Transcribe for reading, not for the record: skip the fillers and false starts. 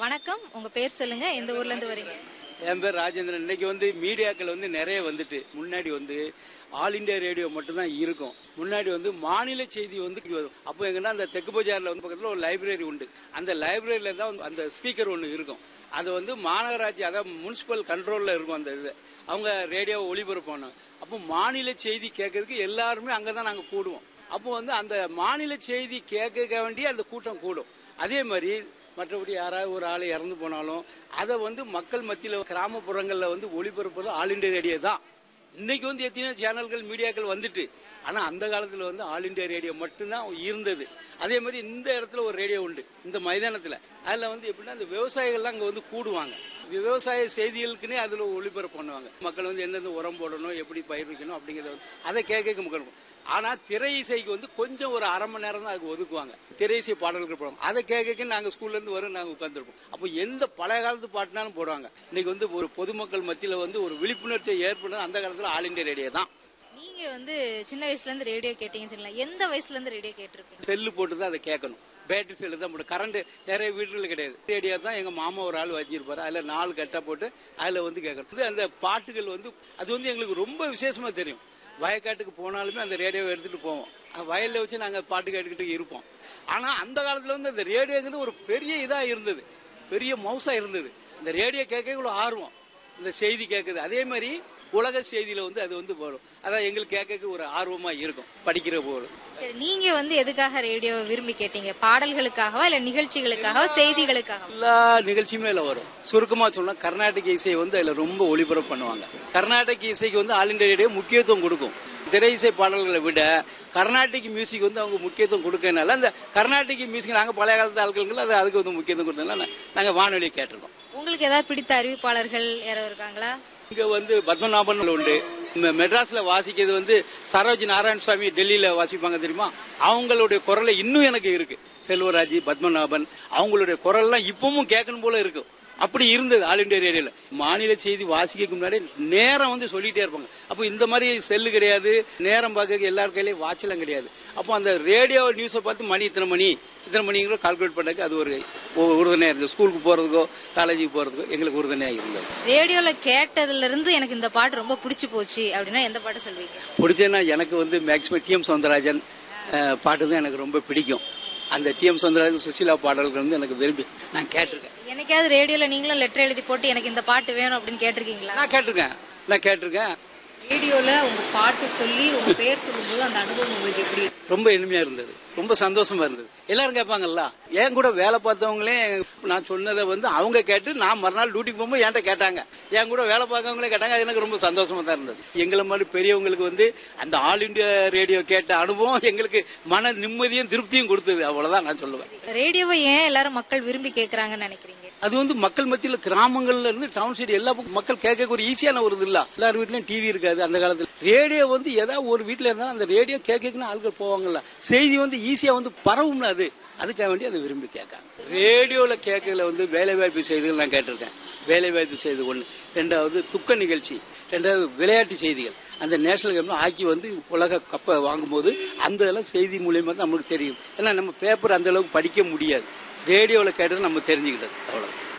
வணக்கம், உங்க பேர் சொல்லுங்க, எந்த ஊர்ல இருந்து வரீங்க? என் பேர் ராஜேந்திரன். இன்னைக்கு மீடியாக்கள் நிறைய வந்துட்டு, முன்னாடி ஆல் இண்டியா ரேடியோ மட்டும்தான் இருக்கும். முன்னாடி மாநில செய்தி வரும். அப்போ எங்கன்னா அந்த தெற்கு பஜார்ல பக்கத்தில் ஒரு லைப்ரரி உண்டு. அந்த லைப்ரரியில தான் அந்த ஸ்பீக்கர் ஒன்று இருக்கும். அது மாநகராட்சி, அதாவது முனிசிபல் கண்ட்ரோல்ல இருக்கும். அந்த இது அவங்க ரேடியோவை ஒளிபரப்பானாங்க. அப்போ மாநில செய்தி கேட்கறதுக்கு எல்லாருமே அங்கதான் நாங்க கூடுவோம். அப்போ அந்த மாநில செய்தி கேட்க வேண்டிய அந்த கூட்டம் கூடும். அதே மாதிரி மற்றபடி யாராவது ஒரு ஆள் இறந்து போனாலும் அதை மக்கள் மத்தியில் கிராமப்புறங்களில் ஒளிபரப்புறது ஆல் இண்டியா ரேடியோ தான். இன்னைக்கு எத்தனையோ சேனல்கள் மீடியாக்கள் வந்துட்டு, ஆனா அந்த காலத்துல ஆல் இண்டியா ரேடியோ மட்டும்தான் இருந்தது. அதே மாதிரி இந்த இடத்துல ஒரு ரேடியோ உண்டு, இந்த மைதானத்துல. அதுல எப்படின்னா அந்த விவசாயிகள்லாம் அங்க கூடுவாங்க. விவசாய செய்திகளுக்குன்னே அதுல ஒளிபரப்பு பண்ணுவாங்க. மக்கள் எந்தெந்த உரம் போடணும், எப்படி பயிர் வைக்கணும் அப்படிங்கறத அதை கேட்க மக்கள். ஆனா திரை இசைக்கு கொஞ்சம் ஒரு அரை மணி நேரம் தான் அதுக்கு ஒதுக்குவாங்க. திரை இசை பாடல்கள் போடுவாங்க. அதை கேட்க நாங்க ஸ்கூல்ல இருந்து வரும், நாங்க உட்கார்ந்துருப்போம். அப்போ எந்த பழைய காலத்து பாட்டுனாலும் போடுவாங்க. இன்னைக்கு ஒரு பொதுமக்கள் மத்தியில ஒரு விழிப்புணர்ச்சியை ஏற்படுறது அந்த காலத்துல ஆல் இண்டியா ரேடியோ தான். நீங்க சின்ன வயசுல இருந்து ரேடியோ கேட்டீங்கன்னு சொல்லலாம். எந்த வயசுல இருந்து ரேடியோ கேட்டிருக்கீங்க? செல்லு போட்டு தான் அதை கேட்கணும். பேட்டரி செல்லு தான் போட்டு, கரண்ட் நிறைய வீடுகள் கிடையாது. ரேடியோ தான் எங்க மாமா ஒரு ஆள் வச்சிருப்பாரு. அதுல 4 கட்டை போட்டு அதுல கேட்கணும். அந்த பாட்டுகள் அது எங்களுக்கு ரொம்ப விசேஷமா தெரியும். வயக்காட்டுக்கு போனாலுமே அந்த ரேடியோவை எடுத்துட்டு போவோம். வயல்ல வச்சு நாங்க பாட்டு கேட்டுக்கிட்டு இருப்போம். ஆனா அந்த காலத்துல அந்த ரேடியோங்கிறது ஒரு பெரிய இதா இருந்தது, பெரிய மவுசா இருந்தது. இந்த ரேடியோ கேட்க இவ்வளவு ஆர்வம், இந்த செய்தி கேட்குது. அதே மாதிரி உலக செய்தியில அது போடும். அதான் எங்களுக்கு கேட்க ஒரு ஆர்வமா இருக்கும் படிக்கிற போது. சரி, நீங்க எதுக்காக ரேடியோ விரும்பி கேட்டீங்க? பாடல்களுக்காகவா இல்ல நிகழ்ச்சிகளுக்காகவா, செய்திகளுக்காக? எல்லா நிகழ்ச்சியுமே இதுல வரும். சுருக்கமா சொன்னா கர்நாடக இசை அதுல ரொம்ப ஒளிபரப்பு பண்ணுவாங்க. கர்நாடக இசைக்கு ஆல் இண்டியா ரேடியோ முக்கியத்துவம் கொடுக்கும். திரை இசை பாடல்களை விட கர்நாடிக் மியூசிக் அவங்க முக்கியத்துவம் கொடுக்கறதுனால, அந்த கர்நாடிக் மியூசிக் நாங்க பழைய காலத்து ஆட்கள் அதுக்கு முக்கியத்துவம் கொடுத்ததுனால நாங்க வானொலியை கேட்டிருக்கோம். உங்களுக்கு ஏதாவது பிடித்த அறிவிப்பாளர்கள் யாராவது இருக்காங்களா? இங்க பத்மநாபன் உண்டு. மெட்ராஸ்ல வாசிக்கிறது சரோஜ் நாராயண சுவாமி டெல்லியில வாசிப்பாங்க தெரியுமா? அவங்களுடைய குரல் இன்னும் எனக்கு இருக்கு. செல்வராஜ், பத்மநாபன், அவங்களுடைய குரல் எல்லாம் இப்பவும் கேட்கணும் போல இருக்கும். அப்படி இருந்தது ஆல் இண்டியா ரேடியோல. மாநில செய்தி வாசிக்க முன்னாடி நேரம் சொல்லிட்டே இருப்பாங்க. அப்போ இந்த மாதிரி செல்லு கிடையாது, நேரம் பார்க்க எல்லார் கையிலயும் வாட்செல்லாம் கிடையாது. அப்போ அந்த ரேடியோ நியூஸை பார்த்து மணி இத்தனை மணிங்கிற கால்குலேட் பண்ணக்கு அது ஒரு உறுதுணையா இருந்தது. ஸ்கூலுக்கு போறதுக்கோ காலேஜுக்கு போறதுக்கோ எங்களுக்கு உறுதுணையா இருந்தது. ரேடியோல கேட்டதுல இருந்து எனக்கு இந்த பாட்டு ரொம்ப பிடிச்சு போச்சு அப்படின்னா எந்த பாட்டு சொல்வீங்க? பிடிச்சேன்னா எனக்கு மேக்சிமம் டி.எம். சௌந்தரராஜன் பாட்டு தான் எனக்கு ரொம்ப பிடிக்கும். அந்த டி.எம். சௌந்தரராஜன், சுசீலா பாடல்கள் எனக்கு விரும்பி நான் கேட்டிருக்கேன். என்னைக்காவது ரேடியோல நீங்களும் லெட்டர் எழுதி போட்டு எனக்கு இந்த பாட்டு வேணும் அப்படின்னு கேட்டிருக்கீங்களா? நான் கேட்டிருக்கேன். ரேடியோல உங்க பாட்டு சொல்லி உங்க பேர் சொல்லும்போது அந்த அனுபவம் உங்களுக்கு எப்படி? ரொம்ப இனிமையா இருந்தது, ரொம்ப சந்தோஷமா இருந்தது. எல்லாரும் கேட்பாங்கல்ல, என் கூட வேலை பார்த்தவங்களே நான் சொன்னதை அவங்க கேட்டு நான் மறுநாள் டியூட்டிக்கு போகும்போது என்கிட்ட கேட்டாங்க. என் கூட வேலை பார்க்கவங்களே கேட்டாங்க. அது எனக்கு ரொம்ப சந்தோஷமா தான் இருந்தது. எங்களை மாதிரி பெரியவங்களுக்கு அந்த ஆல் இண்டியா ரேடியோ கேட்ட அனுபவம் எங்களுக்கு மன நிம்மதியும் திருப்தியும் கொடுத்தது. அவ்வளவுதான் நான் சொல்லுவேன். ரேடியோவை ஏன் எல்லாரும் மக்கள் விரும்பி கேட்கறாங்கன்னு நினைக்கிறீங்க? அது மக்கள் மத்தியில கிராமங்கள்ல இருந்து டவுன் சைடு எல்லா மக்கள் கேட்க ஒரு ஈஸியான ஒரு இது இல்ல. எல்லார் வீட்லயும் டிவி இருக்காது அந்த காலத்துல. ரேடியோ ஏதாவது ஒரு வீட்டுல இருந்தாலும் அந்த ரேடியோ கேட்கணும்னு ஆட்கள் போவாங்கல்ல. செய்தி ஈஸியா பரவும்ல. அதுக்காக வேண்டி அதை விரும்பி கேட்காங்க. ரேடியோல கேட்கல வேலை வாய்ப்பு செய்திகள் நான் கேட்டிருக்கேன். வேலை வாய்ப்பு செய்தி ஒண்ணு. 2வது துக்க நிகழ்ச்சி. 2வது விளையாட்டு செய்திகள். அந்த நேஷனல் கேம் ஹாக்கி உலக கப்பை வாங்கும்போது அந்த இதெல்லாம் செய்தி மூலியமா தான் நமக்கு தெரியும். ஏன்னா நம்ம பேப்பர் அந்த அளவுக்கு படிக்க முடியாது. ரேடியோவில் கேட்டது நம்ம தெரிஞ்சுக்கிட்டது. அவ்வளவு.